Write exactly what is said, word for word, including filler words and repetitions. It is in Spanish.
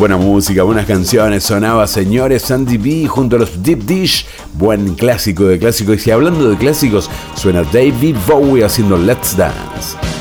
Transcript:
Buena música, buenas canciones. Sonaba, señores, Andy B junto a los Deep Dish. Buen clásico de clásicos. Y si hablando de clásicos, suena David Bowie haciendo Let's Dance.